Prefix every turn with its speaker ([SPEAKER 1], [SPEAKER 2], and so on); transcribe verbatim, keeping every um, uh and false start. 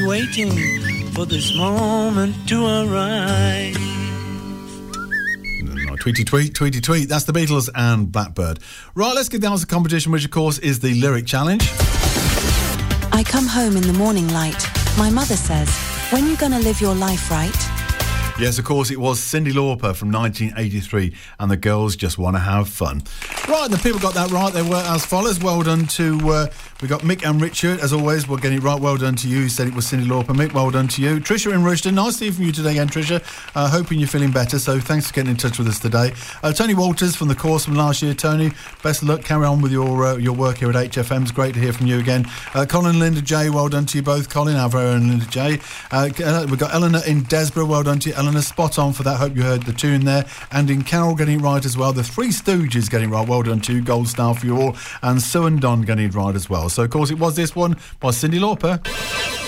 [SPEAKER 1] been waiting for this moment to arrive.
[SPEAKER 2] No, tweety tweet, tweety tweet. That's the Beatles and Blackbird. Right, let's get down to the competition, which of course is the lyric challenge.
[SPEAKER 3] I come home in the morning light. My mother says, when you gonna live your life right?
[SPEAKER 2] Yes, of course, it was Cyndi Lauper from nineteen eighty-three, and the girls just want to have fun. Right, and the people got that right. They were as follows. Well done to, uh, we got Mick and Richard, as always. We're getting it right. Well done to you. You said it was Cyndi Lauper. Mick, well done to you. Tricia in Rushden, nice to hear from you today again, Tricia. Uh, hoping you're feeling better, so thanks for getting in touch with us today. Uh, Tony Walters from the course from last year. Tony, best of luck. Carry on with your uh, your work here at H F M. It's great to hear from you again. Uh, Colin and Linda J, well done to you both. Colin, our very own Linda J. Uh, we've got Eleanor in Desborough, well done to you. Eleanor, spot on for that. Hope you heard the tune there. And in Carol getting it right as well. The Three Stooges getting it right. Well done to you. Gold star for you all. And Sue and Don getting it right as well. So, of course, it was this one by Cyndi Lauper.